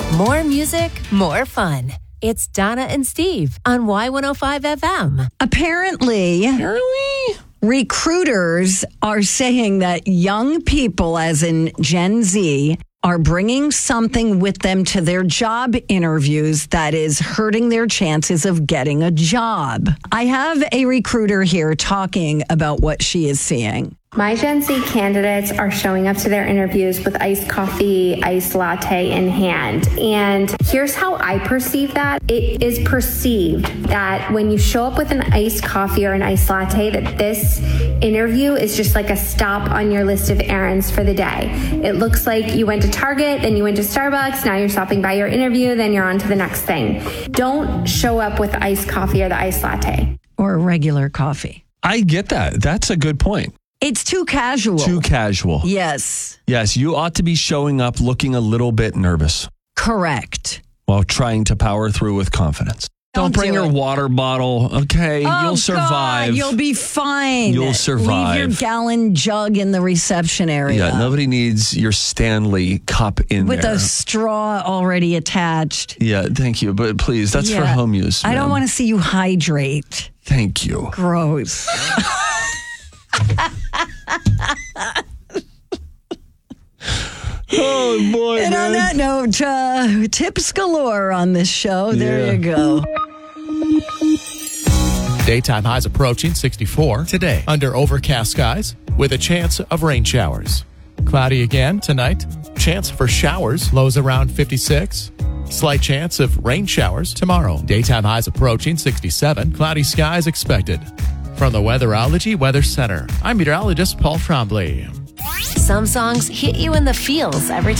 More music, more fun. It's Donna and Steve on Y105 FM. Apparently, recruiters are saying that young people, as in Gen Z, are bringing something with them to their job interviews that is hurting their chances of getting a job. I have a recruiter here talking about what she is seeing. My Gen Z candidates are showing up to their interviews with iced coffee, iced latte in hand. And here's how I perceive that. It is perceived that when you show up with an iced coffee or an iced latte, that this interview is just like a stop on your list of errands for the day. It looks like you went to Target, then you went to Starbucks, now you're stopping by your interview, then you're on to the next thing. Don't show up with iced coffee or the iced latte. Or regular coffee. I get that. That's a good point. It's too casual. Too casual. Yes. Yes, you ought to be showing up looking a little bit nervous Correct. while trying to power through with confidence. Don't bring do your it. water bottle, okay? You'll survive. God, you'll be fine. You'll survive. Leave your gallon jug in the reception area. Yeah, nobody needs your Stanley cup in with there. a straw already attached. Yeah, thank you. But please, that's for home use. I don't ma'am. want to see you hydrate. Thank you. Gross. Oh, boy, And on that note, tips galore on this show. There you go. Daytime highs approaching 64 today under overcast skies with a chance of rain showers. Cloudy again tonight. Chance for showers, lows around 56. Slight chance of rain showers tomorrow. Daytime highs approaching 67. Cloudy skies expected. From the Weatherology Weather Center, I'm meteorologist Paul Trombley. Some songs hit you in the feels every time